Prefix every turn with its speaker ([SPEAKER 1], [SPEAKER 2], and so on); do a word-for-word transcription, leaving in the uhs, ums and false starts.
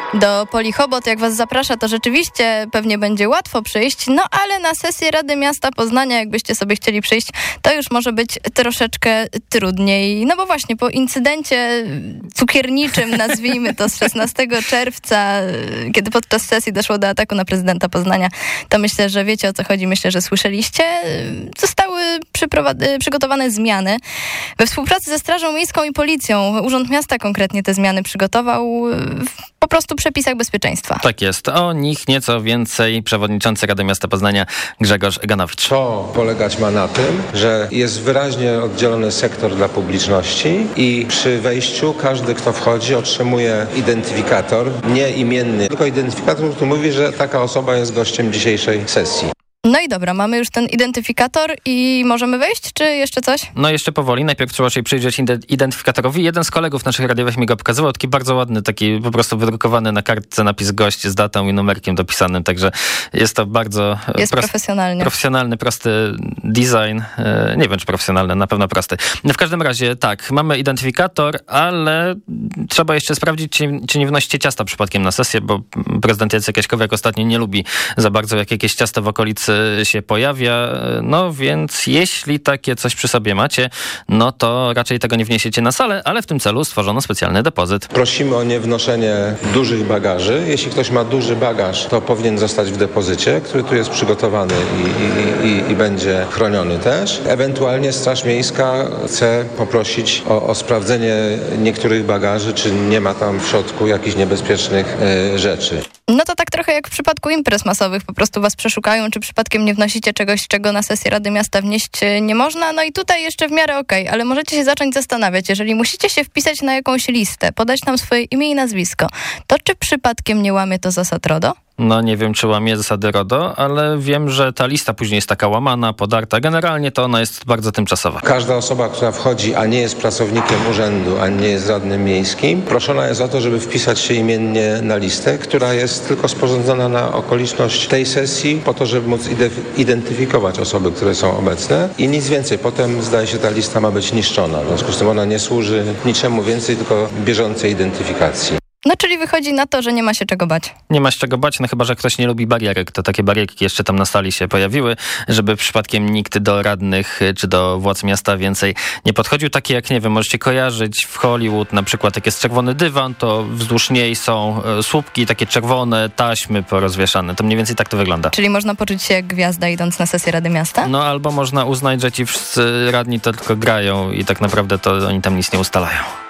[SPEAKER 1] Do Polichobot, jak was zaprasza, to rzeczywiście pewnie będzie łatwo przyjść, no ale na sesję Rady Miasta Poznania, jakbyście sobie chcieli przyjść, to już może być troszeczkę trudniej. No bo właśnie po incydencie cukierniczym, nazwijmy to, z szesnastego czerwca, kiedy podczas sesji doszło do ataku na prezydenta Poznania, to myślę, że wiecie, o co chodzi, myślę, że słyszeliście. Zostały przygotowane zmiany. We współpracy ze Strażą Miejską i Policją Urząd Miasta konkretnie te zmiany przygotował po prostu w przepisach bezpieczeństwa.
[SPEAKER 2] Tak jest. O nich nieco więcej przewodniczący Rady Miasta Poznania Grzegorz Eganowicz.
[SPEAKER 3] To polegać ma na tym, że jest wyraźnie oddzielony sektor dla publiczności i przy wejściu każdy, kto wchodzi, otrzymuje identyfikator, nie imienny, tylko identyfikator, który mówi, że taka osoba jest gościem dzisiejszej sesji.
[SPEAKER 1] No i dobra, mamy już ten identyfikator i możemy wejść, czy jeszcze coś?
[SPEAKER 2] No jeszcze powoli. Najpierw trzeba się przyjrzeć identyfikatorowi. Jeden z kolegów naszych radiowych mi go pokazywał. Taki bardzo ładny, taki po prostu wydrukowany na kartce napis gość z datą i numerkiem dopisanym. Także jest to bardzo...
[SPEAKER 1] Jest prost, profesjonalny.
[SPEAKER 2] Profesjonalny, prosty design. Nie wiem, czy profesjonalny, na pewno prosty. W każdym razie tak, mamy identyfikator, ale trzeba jeszcze sprawdzić, czy, czy nie wnosicie ciasta przypadkiem na sesję, bo prezydent Jacek Jaśkowiak ostatnio nie lubi za bardzo, jak jakieś ciasto w okolicy się pojawia, no więc jeśli takie coś przy sobie macie, no to raczej tego nie wniesiecie na salę, ale w tym celu stworzono specjalny depozyt.
[SPEAKER 3] Prosimy o niewnoszenie dużych bagaży. Jeśli ktoś ma duży bagaż, to powinien zostać w depozycie, który tu jest przygotowany i, i, i, i będzie chroniony też. Ewentualnie Straż Miejska chce poprosić o, o sprawdzenie niektórych bagaży, czy nie ma tam w środku jakichś niebezpiecznych y, rzeczy.
[SPEAKER 1] No to tak trochę jak w przypadku imprez masowych, po prostu was przeszukają, czy przypadkiem nie wnosicie czegoś, czego na sesję Rady Miasta wnieść nie można. No i tutaj jeszcze w miarę okej, okay, ale możecie się zacząć zastanawiać, jeżeli musicie się wpisać na jakąś listę, podać nam swoje imię i nazwisko, to czy przypadkiem nie łamie to zasad RODO?
[SPEAKER 2] No nie wiem, czy łamie zasady RODO, ale wiem, że ta lista później jest taka łamana, podarta. Generalnie to ona jest bardzo tymczasowa.
[SPEAKER 3] Każda osoba, która wchodzi, a nie jest pracownikiem urzędu, a nie jest radnym miejskim, proszona jest o to, żeby wpisać się imiennie na listę, która jest tylko sporządzona na okoliczność tej sesji, po to, żeby móc identyfikować osoby, które są obecne i nic więcej. Potem, zdaje się, ta lista ma być niszczona. W związku z tym ona nie służy niczemu więcej, tylko bieżącej identyfikacji.
[SPEAKER 1] No czyli wychodzi na to, że nie ma się czego bać.
[SPEAKER 2] Nie ma się czego bać, no chyba, że ktoś nie lubi barierek. To takie barierki jeszcze tam na sali się pojawiły, żeby przypadkiem nikt do radnych czy do władz miasta więcej nie podchodził. Takie jak, nie wiem, możecie kojarzyć w Hollywood na przykład, jak jest czerwony dywan, to wzdłuż niej są słupki, takie czerwone taśmy porozwieszane. To mniej więcej tak to wygląda.
[SPEAKER 1] Czyli można poczuć się jak gwiazda, idąc na sesję Rady Miasta?
[SPEAKER 2] No albo można uznać, że ci wszyscy radni to tylko grają i tak naprawdę to oni tam nic nie ustalają.